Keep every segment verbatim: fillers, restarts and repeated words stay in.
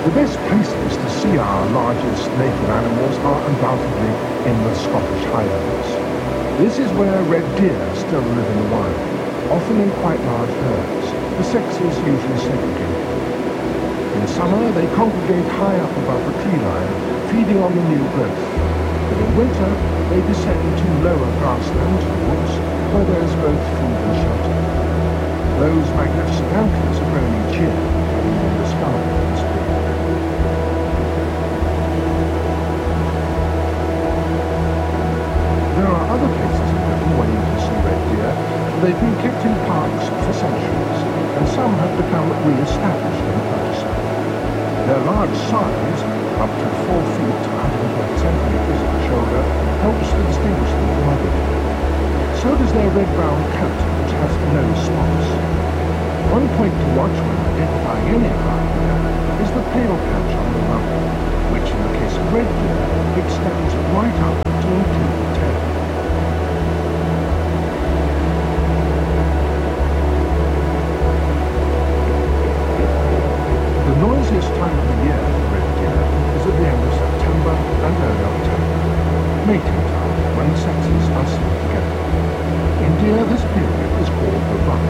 The best places to see our largest native animals are undoubtedly in the Scottish Highlands. This is where red deer still live in the wild, often in quite large herds, the sexes usually segregated. In summer, they congregate high up above the tree line, feeding on the new growth. But in winter, they descend to lower grasslands and woods, where there is both food and shelter. Those magnificent antlers are grown each year, having been discovered in spring. There are other places in Britain where you can see red deer. They've been kept in parks for centuries, and some have become re-established in the countryside. Their large size, up to four feet to one hundred thirty centimeters at the shoulder, helps to distinguish them from other deer. So does their red-brown coat, which has no spots. One point to watch when identifying any of our deer is the pale patch on the rump, which in the case of red deer extends right up to include the tail. The noisiest time of the year for red deer is at the end of September and early October, mating time, when the sexes are seen together. In deer, this period is called the rut.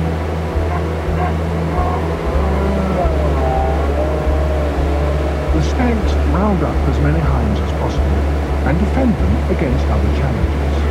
The stags round up as many hinds as possible and defend them against other challenges.